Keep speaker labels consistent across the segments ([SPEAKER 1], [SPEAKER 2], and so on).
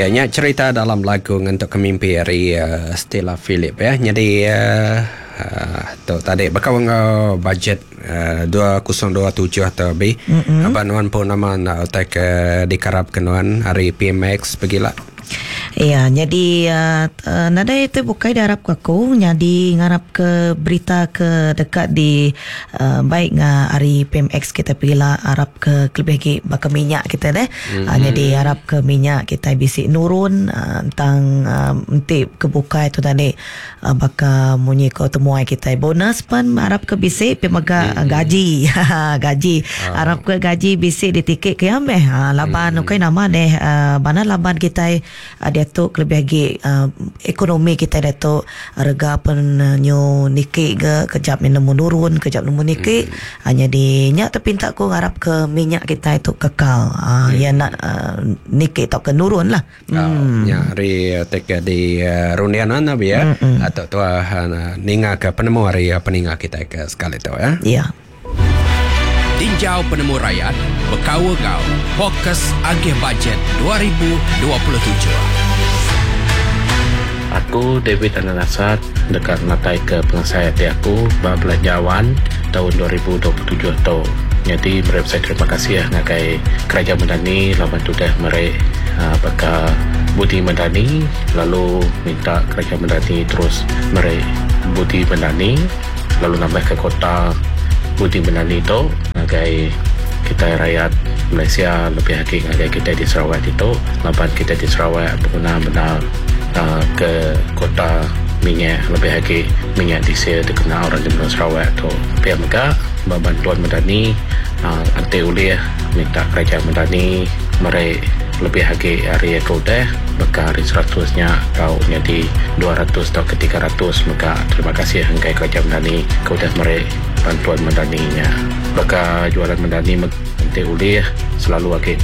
[SPEAKER 1] Ya, nya cerita dalam lagu untuk kemimpi dari Stella Philip ya. Jadi tu tadi berkawan budget 2027 atau lebih. Abang nuan pun nama nak utak dikarap kenuan hari PMX pergilah.
[SPEAKER 2] Ya, jadi nada itu bukai darab aku jadi ngarap ke berita ke dekat di baik hari PMX kita pergilah Arab ke lebih lagi bakal minyak kita deh. Jadi Arab ke minyak kita bisik nurun tentang nanti kebuka itu tadi bakal munyi ke temuai kita bonus pun Arab ke bisik pemaga gaji gaji Arab ke gaji bisik di tiket ke ameh laban okay nama deh mana laban kita dia tu lebih lagi ekonomi kita dia tu harga penyu nikik ke kejap minum menurun kejap minum nikik jadi nyak terpinta aku harap ke minyak kita itu kekal ya nak nikik tak ke nurun lah
[SPEAKER 1] ya hari teka di runian nabi ya atau tu ninga ke penemu hari peninga kita ke sekali tu ya
[SPEAKER 2] ya
[SPEAKER 3] tinjau penemu rakyat berkawa kau fokus agih bajet 2027.
[SPEAKER 4] Aku David Ananasat dekat natai ke pengasai hati aku belanjawan tahun 2027 tu. Jadi saya terima kasih ngakai Kerajaan Madani lawan tu dah mereka bakal Budi Madani lalu minta Kerajaan Madani terus mereka Budi Madani lalu nambah ke kota Budi Madani tu ngakai kita rakyat Malaysia lebih hakik ngakai kita di Sarawak itu lawan kita di Sarawak benar-benar ke kota minyak lebih lagi minyak diesel dikenal orang di Sarawak tu pihak mereka bantuan Madani anti uliah minta Kerajaan Madani mereka lebih lagi hari aku dah maka hari 100-nya kau jadi 200 atau ke 300 maka terima kasih hanggai Kerajaan Madani kau dah mereka bantuan Madaninya maka jualan Madani anti uliah selalu lagi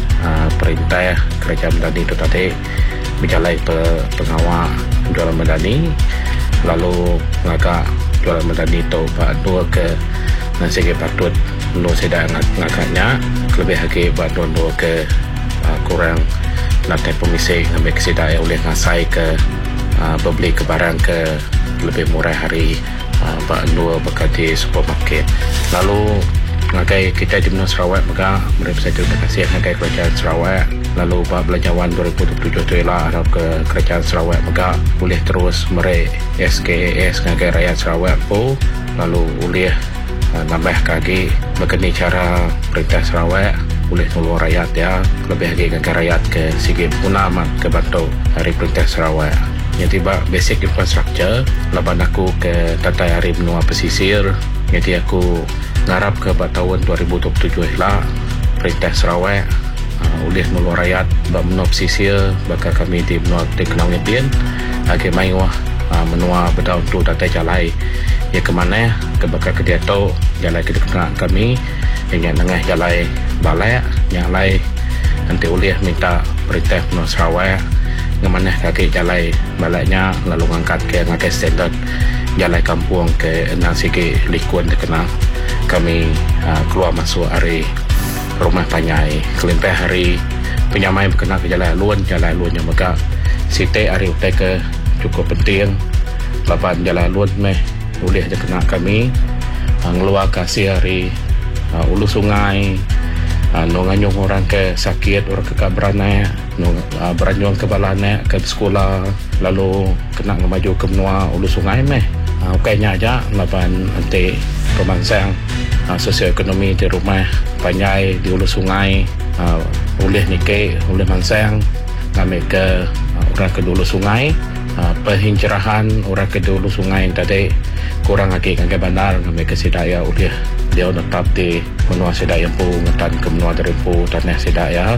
[SPEAKER 4] perintah Kerajaan Madani tu tadi berjalan pengawal jualan Madani lalu ngaka jualan Madani tu dua ke nasi ke patut no sedang ngakanya lebih lagi bantuan dua ke kurang lantai pemisik ambil kesedaya oleh ngasai ke beli ke barang ke lebih murah hari dua bekas di supermarket lalu ngakai kita di Sarawak maka mereka saya terima kasih ngakai Kerajaan Sarawak lalu belanjawan 2027 tu ialah harap ke Kerajaan Sarawak maka boleh terus mereka SKAS ngakai rakyat Sarawak pun lalu boleh nambah kaki begini cara Perintah Sarawak boleh tolong rakyat ya lebih lagi ngakai rakyat ke segi guna ke bantu dari Perintah Sarawak jadi basic infrastructure laban aku ke tata hari benua pesisir jadi aku ngarap ke tahun 2027 lah Perintah Sarawak oleh nulung rakyat benua pesisir bakal kami di benua dikenal ngebian lagi main menua berdaun tu tata jalai ya kemana ke bakal ke dia tu jalai ke dikenal kami yang tengah jalai balai yang lain nanti oleh minta Perintah benua Sarawak ngemana kaki jalai balainya lalu ngangkat ke ngakai standard jalai kampung ke enang sigi likuan dikenal kami keluar masuk hari rumah panyai kelempah hari penyamai berkenal ke jalan luan yang maka siti hari utai ke cukup penting lapan jalan luan boleh je kena kami ngeluar kasih hari ulu sungai nganyung orang ke sakit orang ke kabrana beranyung ke balana ke sekolah lalu kena ngemaju ke benua ulu sungai ukainya aja lapan nanti pemansang sosioekonomi di rumah panyai di ulu sungai boleh nikah boleh mansang kami ke orang ke ulu sungai penghijrahan orang ke ulu sungai tadi kurang lagi ke bandar kami ke Sidaya boleh dia tetap di benua Sidaya pun ngetan ke benua dari pun tanah Sidaya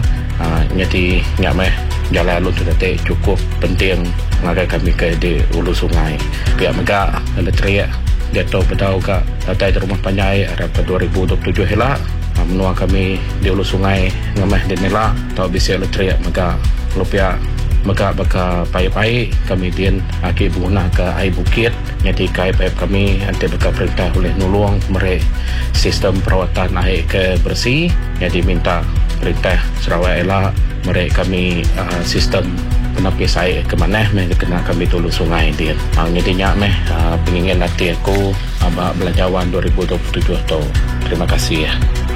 [SPEAKER 4] jadi nyameh jalan lalu tu tadi cukup penting ngagai kami ke di ulu sungai pihak megak ada teriak dia tahu betul ke datai rumah panyai ada ke 2027 lah menua kami di ulu sungai ngemeh di nila tahu bisa teriak megak lupa maka baka pai-pai kami din aki guna ke air bukit jadi KIPF kami nanti baka perintah oleh nulung mereka sistem perawatan air ke bersih jadi minta Perintah Sarawak elak mereka kami sistem penapis air ke mana kena kami tulu sungai dia. Nyadinya pengingin nanti aku abah belajawan 2027 tu. Terima kasih ya.